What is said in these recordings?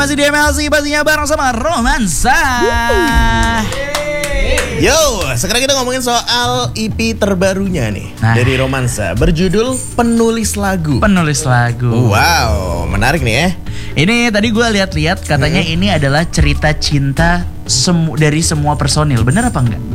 masih di MLC pastinya bareng sama Romansa. Yo, sekarang kita ngomongin soal EP terbarunya nih dari Romansa berjudul Penulis Lagu. Penulis Lagu. Wow, menarik nih ya. Ini tadi gue lihat-lihat katanya ini adalah cerita cinta dari semua personil. Bener apa enggak?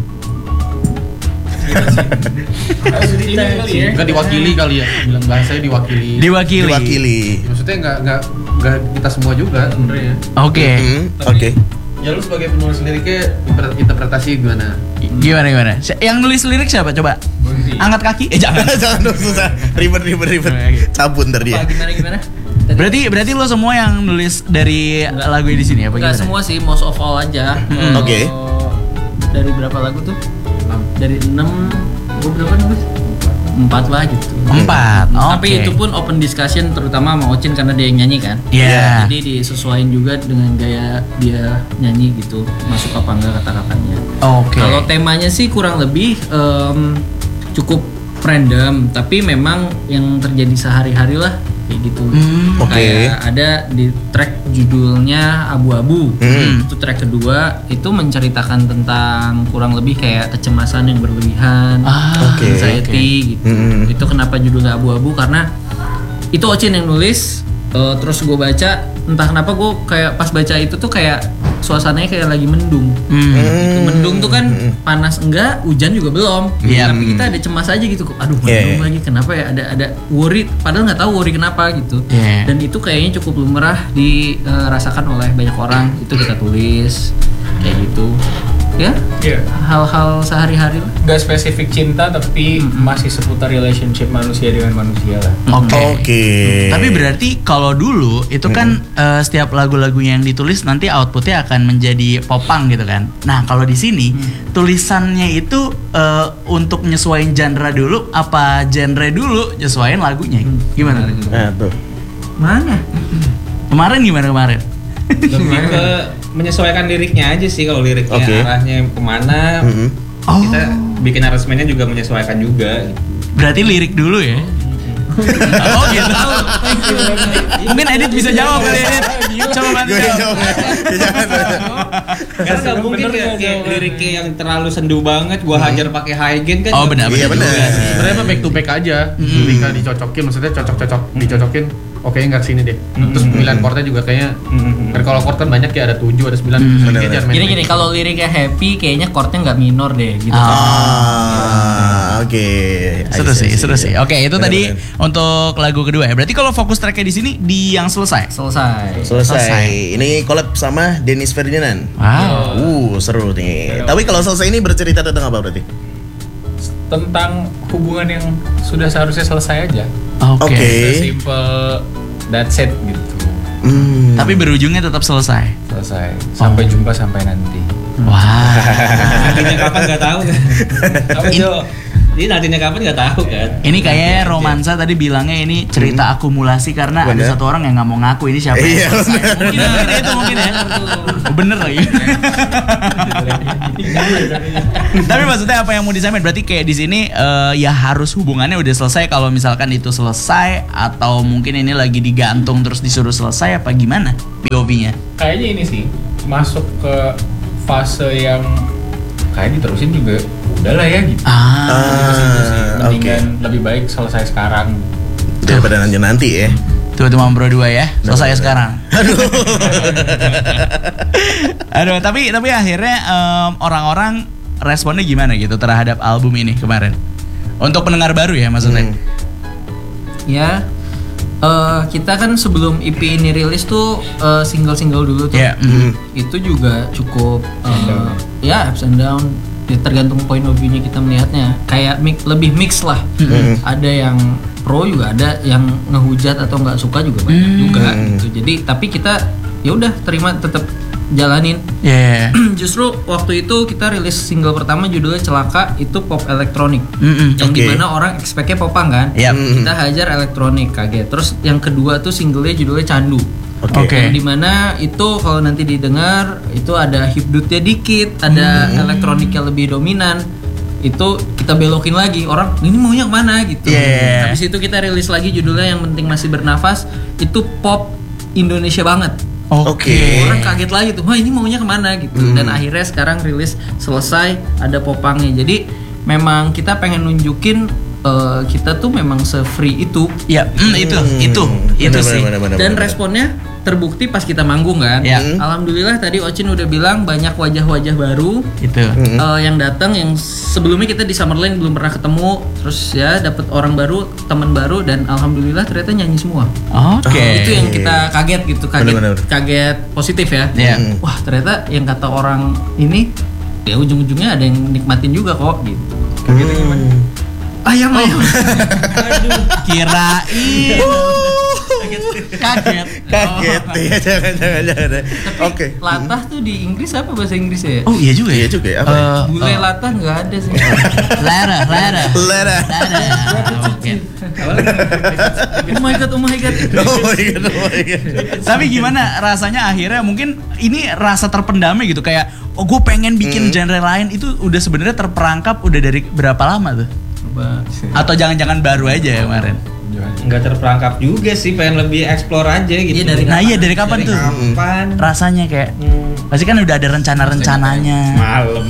Enggak diwakili kali ya, bilang bahasanya diwakili. Diwakili. Maksudnya enggak kita semua juga sebenarnya. Oke. Oke. Ya lu sebagai penulis liriknya interpretasi gimana? Gimana? Yang nulis lirik siapa coba? Angkat kaki? Jangan. Jangan dong, susah. Ribet. Cabut ntar dia. Gimana? Berarti lo semua yang nulis dari lagu di sini apa gimana? Enggak semua sih, most of all aja. Oke. Dari berapa lagu tuh? Dari 6, gue berapa nulis? 4 lah gitu. 4, Tapi itu pun open discussion terutama sama Ocin karena dia yang nyanyi kan. Iya. Jadi disesuaikan juga dengan gaya dia nyanyi gitu, masuk apa enggak kata-katanya. Oke. Kalau temanya sih kurang lebih cukup random, tapi memang yang terjadi sehari-hari lah kayak gitu. Kayak ada di track judulnya Abu-Abu. Itu track kedua itu menceritakan tentang kurang lebih kayak kecemasan yang berlebihan, anxiety gitu. Itu kenapa judulnya Abu-Abu karena itu Ocin yang nulis. Terus gue baca, entah kenapa gue kayak pas baca itu tuh kayak suasananya kayak lagi mendung. Gitu. Mendung tuh kan panas enggak, hujan juga belum. Tapi kita ada cemas aja gitu. Aduh mendung lagi, kenapa ya? Ada worry, padahal nggak tahu worry kenapa gitu. Dan itu kayaknya cukup lumrah dirasakan oleh banyak orang. Itu kita tulis kayak gitu. Ya, hal-hal sehari-hari lah. Gak spesifik cinta tapi masih seputar relationship manusia dengan manusia lah. Oke. Tapi berarti kalau dulu itu kan setiap lagu-lagunya yang ditulis nanti outputnya akan menjadi popang gitu kan. Nah kalau di sini tulisannya itu untuk nyesuaiin genre dulu apa genre dulu nyesuaiin lagunya? Gimana? Nah tuh. Mana? Kemarin gimana? Lebih ke menyesuaikan liriknya aja sih. Kalau liriknya arahnya kemana, kita bikin aransemennya juga menyesuaikan juga. Berarti lirik dulu ya? Oh gitu. Mungkin Edit bisa jawab kali Edit. Coba bantu. Karena nggak mungkin kayak liriknya yang terlalu sendu banget, gua hajar pakai high gain kan. Oh benar. Iya benar. Sebenarnya mah back to back aja. Ketika dicocokin, maksudnya dicocokin. Oke, nggak kesini deh. Terus 9 chordnya juga kayaknya. Kan kalau chord kan banyak ya, ada 7, ada 9. Gini, kalau liriknya happy kayaknya chordnya nggak minor deh gitu. Oke. Seru sih. Oke, itu tadi untuk lagu kedua ya. Berarti kalau fokus tracknya di sini di yang selesai. Ini collab sama Dennis Ferdinand. Wow. Seru nih. Tapi kalau selesai ini bercerita tentang apa berarti? Tentang hubungan yang sudah seharusnya selesai aja. Oke. Simple, that's it gitu. Tapi berujungnya tetap selesai. Sampai jumpa sampai nanti. Wah. Nantinya kapan nggak tahu. Apa Jo? Ini nantinya kapan nggak tahu kan? Ini kayaknya Romansa tadi bilangnya ini cerita akumulasi karena ada satu orang yang nggak mau ngaku ini siapa yang selesai. Mungkin ya. Bener lagi. Tapi maksudnya apa yang mau disampaikan? Berarti kayak di sini ya harus hubungannya udah selesai. Kalau misalkan itu selesai atau mungkin ini lagi digantung terus disuruh selesai apa gimana POV-nya? Kayaknya ini sih masuk ke fase yang kayak diterusin juga udahlah ya gitu. Mendingan lebih baik selesai sekarang daripada nanti ya. Tiba-tiba berdua ya, selesai sekarang. Aduh, tapi akhirnya orang-orang responnya gimana gitu terhadap album ini kemarin? Untuk pendengar baru ya maksudnya? Ya, kita kan sebelum EP ini rilis tuh single-single dulu tuh. Itu juga cukup ya ups and down. Ya, tergantung point of view-nya kita melihatnya. Kayak lebih mix lah. Ada yang pro juga, ada yang ngehujat atau nggak suka juga banyak juga gitu. Jadi tapi kita ya udah terima, tetap jalanin. Justru waktu itu kita rilis single pertama judulnya Celaka, itu pop elektronik. Yang dimana orang expect-nya popang kan. Kita hajar elektronik, kaget. Terus yang kedua tuh singlenya judulnya Candu. Yang dimana itu kalau nanti didengar itu ada hipdutnya dikit, ada elektroniknya lebih dominan. Itu kita belokin lagi, orang ini maunya kemana gitu. Habis itu kita rilis lagi judulnya Yang Penting Masih Bernafas. Itu pop Indonesia banget. Oke. Orang kaget lagi tuh, wah ini maunya kemana gitu. Dan akhirnya sekarang rilis selesai, ada popangnya. Jadi memang kita pengen nunjukin kita tuh memang se-free itu. Ya, itu sih. Dan responnya terbukti pas kita manggung kan. Ya. Alhamdulillah tadi Ocin udah bilang banyak wajah-wajah baru Itu. yang datang, yang sebelumnya kita di Summerland belum pernah ketemu. Terus ya dapet orang baru, teman baru, dan alhamdulillah ternyata nyanyi semua. Oke. Itu yang kita kaget gitu, kaget positif ya. Iya. Wah ternyata yang kata orang ini ya ujung-ujungnya ada yang nikmatin juga kok gitu. Kagetnya gimana? Ayam. Aduh, Kirain. Kaget. Ya, jangan. Oke. Latah tuh di Inggris apa bahasa Inggrisnya ya? Oh iya juga ya. Apa? Bule latah nggak ada sih. Lera. Lera. Oke. Oh my god. Oh my god. Tapi gimana rasanya akhirnya, mungkin ini rasa terpendamnya gitu, kayak gue pengen bikin genre lain, itu udah sebenarnya terperangkap udah dari berapa lama tuh? Atau jangan-jangan baru aja ya kemarin? Nggak terperangkap juga sih, pengen lebih explore aja gitu. Dari kapan tuh? Kapan? Rasanya kayak pasti kan udah ada rencana-rencananya. Malam.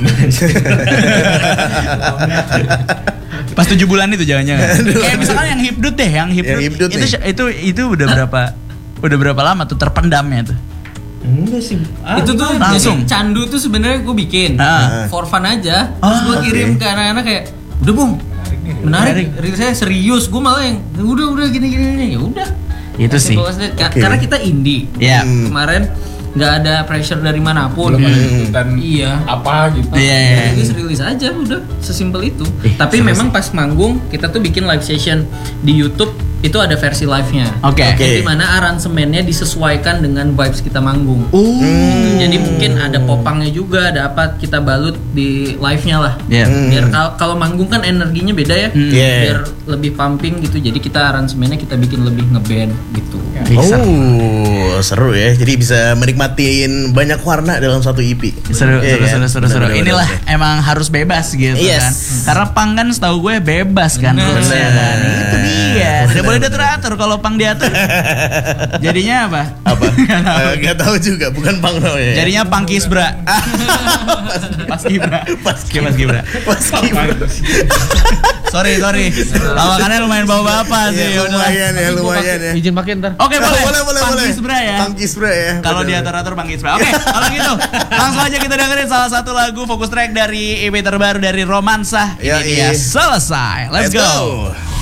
Pas 7 bulan itu jangan-jangan. Kayak misalkan yang Hipdut deh, yang Hipdut itu udah berapa lama tuh terpendamnya tuh? Enggak sih. Itu tuh langsung. jadi candu tuh sebenarnya gue bikin for fun aja. Terus gue kirim ke anak-anak kayak, udah bung, menarik. Saya serius, gue malah yang udah gini ya udah. Itu sih. Karena kita indie. Iya. Kemarin nggak ada pressure dari manapun. Iya. Apa gitu. Iya. Rilis aja udah, sesimpel itu. Tapi memang pas manggung kita tuh bikin live session di YouTube, itu ada versi live-nya. Oke. Di mana aransemennya disesuaikan dengan vibes kita manggung. Jadi mungkin ada popangnya juga, ada apa, kita balut di live-nya lah. Biar kalau manggung kan energinya beda ya. Biar lebih pumping gitu. Jadi kita aransemennya kita bikin lebih ngeband gitu. Seru ya. Jadi bisa menikmatin banyak warna dalam satu EP. Seru. Inilah emang harus bebas gitu kan. Karena pang kan setahu gue bebas kan rulesnya kan. Itu dia. Tidak boleh diatur-atur. Kalau pang diatur jadinya apa? Gak tahu juga, bukan pang namanya. Jadinya pangkisbra. Paskibra. Sorry. Lawakannya lumayan bawa-bapak sih. Lumayan ya. Izin pakai ntar. Oke, boleh. Pangkisbra ya. Pangkisbra ya. Kalau diatur-atur pangkisbra. Oke, kalau gitu langsung aja kita dengerin salah satu lagu fokus track dari EP terbaru dari Romansa. Ini dia Selesai. Let's go.